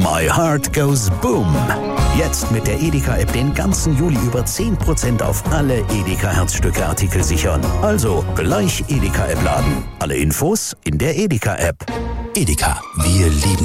My Heart Goes Boom. Jetzt mit der Edeka-App den ganzen Juli über 10% auf alle Edeka-Herzstücke-Artikel sichern. Also gleich Edeka-App laden. Alle Infos in der Edeka-App. Edeka, wir lieben